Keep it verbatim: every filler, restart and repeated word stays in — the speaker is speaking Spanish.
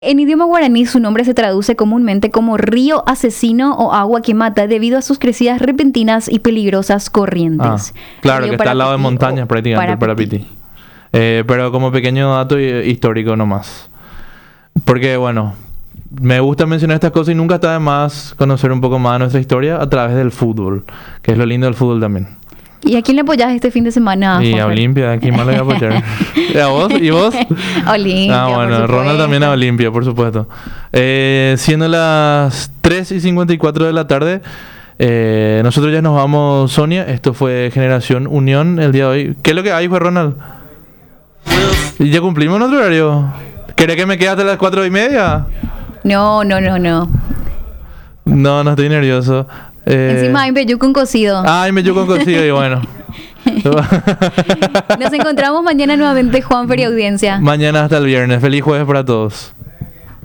En idioma guaraní su nombre se traduce comúnmente como río asesino o agua que mata debido a sus crecidas repentinas y peligrosas corrientes. Ah, claro, que está al lado de montañas prácticamente el Parapiti. Eh, pero como pequeño dato histórico nomás. Porque bueno, me gusta mencionar estas cosas y nunca está de más conocer un poco más de nuestra historia a través del fútbol, que es lo lindo del fútbol también. ¿Y a quién le apoyás este fin de semana? Y a Olimpia, ¿a quién más le voy a apoyar? ¿Y a vos? ¿Y vos? Olimpia, ah, bueno, Ronald también a Olimpia, por supuesto. Eh, siendo las tres y cincuenta y cuatro de la tarde, eh, nosotros ya nos vamos, Sonia. Esto fue Generación Unión el día de hoy. ¿Qué es lo que hay, pues, Ronald? ¿Ya cumplimos nuestro horario? ¿Querés que me quede hasta las cuatro y media? No, no, no, no. No, no estoy nervioso. Eh... Encima hay meyú con cocido. Ah, hay meyú con cocido y bueno. Nos encontramos mañana nuevamente, Juanfer y audiencia. Mañana hasta el viernes. Feliz jueves para todos.